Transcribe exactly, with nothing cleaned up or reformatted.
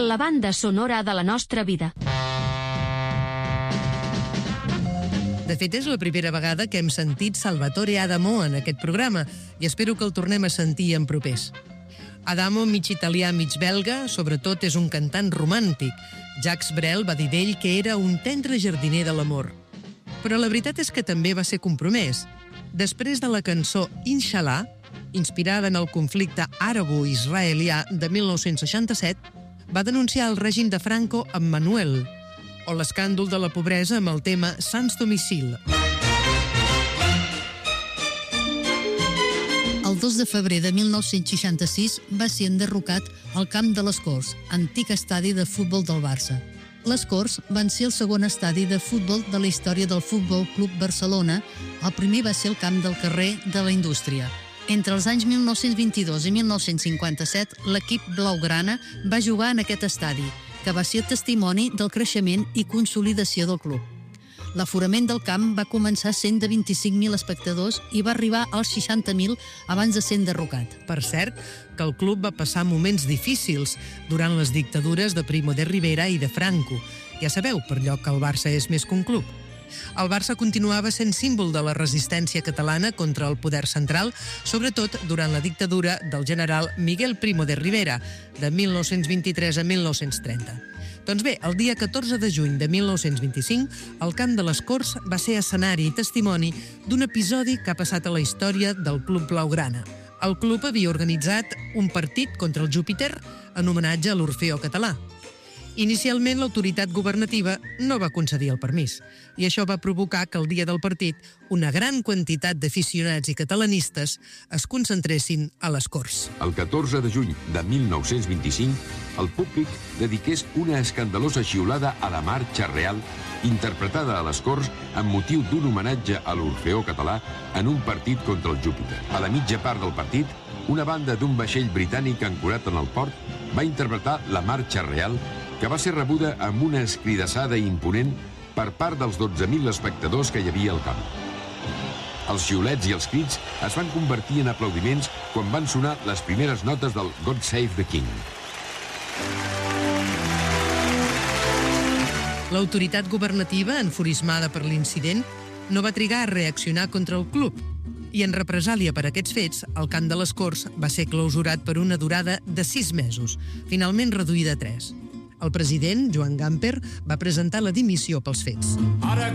la banda sonora de la nostra vida. De fet, és la primera vegada que hem sentit Salvatore Adamo en aquest programa i espero que el tornem a sentir en propers. Adamo, mig italià, mig belga, sobretot és un cantant romàntic. Jacques Brel va dir d'ell que era un tendre jardiner de l'amor. Però la veritat és que també va ser compromès. Després de la cançó Inshallah, inspirada en el conflicte àrabo-israelià de mil nou-cents seixanta-set, va denunciar el règim de Franco amb Manuel, o l'escàndol de la pobresa amb el tema Sans Domicile. El dos de febrer de mil nou-cents seixanta-sis va ser enderrocat al camp de les Corts, antic estadi de futbol del Barça. Les Corts van ser el segon estadi de futbol de la història del Futbol Club Barcelona. El primer va ser el camp del carrer de la Indústria. Entre els anys mil nou-cents vint-i-dos i mil nou-cents cinquanta-set, l'equip blaugrana va jugar en aquest estadi, que va ser testimoni del creixement i consolidació del club. L'aforament del camp va començar sent de vint-i-cinc mil espectadors i va arribar als seixanta mil abans de ser enderrocat. Per cert, que el club va passar moments difícils durant les dictadures de Primo de Rivera i de Franco. Ja sabeu, per allò que el Barça és més que un club. El Barça continuava sent símbol de la resistència catalana contra el poder central, sobretot durant la dictadura del general Miguel Primo de Rivera, de mil nou-cents vint-i-tres a mil nou-cents trenta. Doncs bé, el dia catorze de juny de mil nou-cents vint-i-cinc, el camp de les Corts va ser escenari i testimoni d'un episodi que ha passat a la història del Club Blaugrana. El club havia organitzat un partit contra el Júpiter en homenatge a l'Orfeó català. Inicialment, l'autoritat governativa no va concedir el permís, i això va provocar que el dia del partit una gran quantitat d'aficionats i catalanistes es concentressin a les Corts. El catorze de juny de mil nou-cents vint-i-cinc, el públic dediqués una escandalosa xiulada a la Marxa Real, interpretada a les Corts amb motiu d'un homenatge a l'Orfeó català en un partit contra el Júpiter. A la mitja part del partit, una banda d'un vaixell britànic ancorat en el port va interpretar la Marxa Real, que va ser rebuda amb una escridassada imponent per part dels dotze mil espectadors que hi havia al camp. Els xiulets i els crits es van convertir en aplaudiments quan van sonar les primeres notes del God Save the King. L'autoritat governativa, enfurismada per l'incident, no va trigar a reaccionar contra el club, i en represàlia per aquests fets, el camp de les Corts va ser clausurat per una durada de sis mesos, finalment reduïda a tres. El president, Joan Gamper, va presentar la dimissió pels fets. Ara